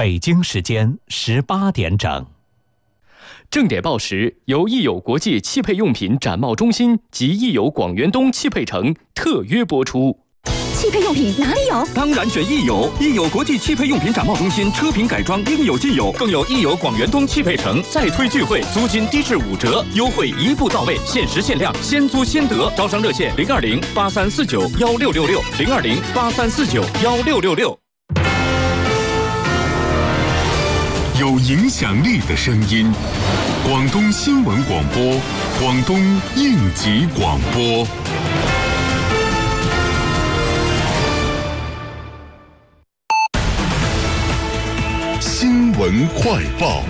北京时间18点整。 正点报时由益友国际汽配用品展贸中心及益友广元东汽配城特约播出。 汽配用品哪里有？ 当然选益友，益友国际汽配用品展贸中心，车品改装应有尽有，更有益友广元东汽配城再推聚会，租金低至5折，优惠一步到位，限时限量，先租先得。招商热线020-8349-1666，020-8349-1666。 有影响力的声音，广东新闻广播，广东应急广播。新闻快报。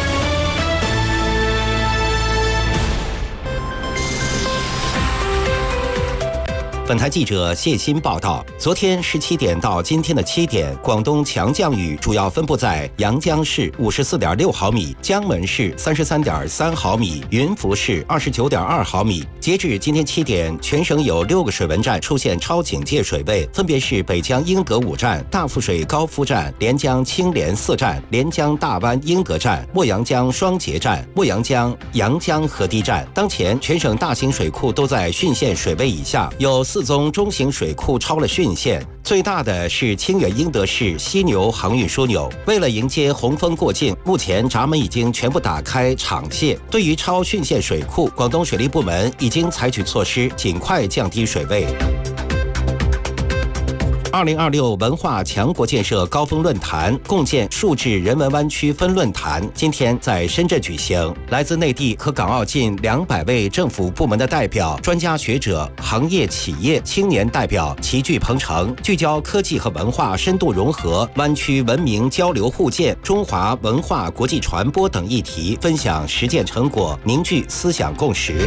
本台记者谢鑫报道，昨天17点到今天的7点，广东强降雨主要分布在阳江市54.6毫米、江门市33.3毫米、云浮市29.2毫米。截至今天7点，全省有6个水文站出现超警戒水位，分别是北江英德5站、大富水高夫站、连江青莲4站、连江大湾英德站、墨阳江双节站、墨阳江阳江河堤站。当前全省大型水库都在汛限水位以下，有4宗中型水库超了汛限，最大的是清远英德市犀牛航运枢纽。为了迎接洪峰过境，目前闸门已经全部打开敞卸。对于超汛限水库，广东水利部门已经采取措施，尽快降低水位。2026文化强国建设高峰论坛共建数字人文湾区分论坛今天在深圳举行，来自内地和港澳近200位政府部门的代表、专家学者、行业企业、青年代表齐聚鹏城，聚焦科技和文化深度融合、湾区文明交流互鉴、中华文化国际传播等议题，分享实践成果，凝聚思想共识。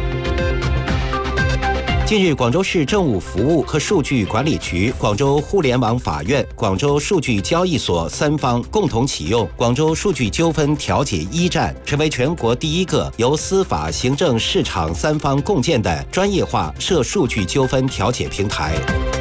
近日，广州市政务服务和数据管理局、广州互联网法院、广州数据交易所3方共同启用广州数据纠纷调解1站，成为全国第一个由司法、行政、市场3方共建的专业化涉数据纠纷调解平台。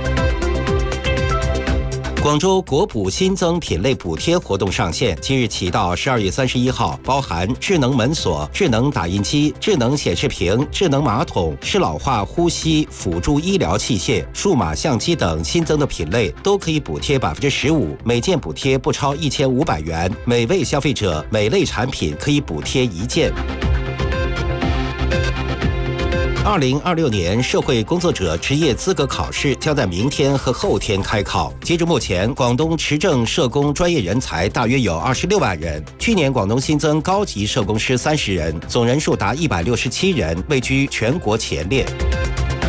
广州国补新增品类补贴活动上线，即日起到12月31号，包含智能门锁、智能打印机、智能显示屏、智能马桶、适老化呼吸辅助医疗器械、数码相机等新增的品类都可以补贴15%，每件补贴不超1500元，每位消费者每类产品可以补贴1件。2026年社会工作者职业资格考试将在明天和后天开考。截至目前，广东持证社工专业人才大约有26万人。去年广东新增高级社工师30人，总人数达167人，位居全国前列。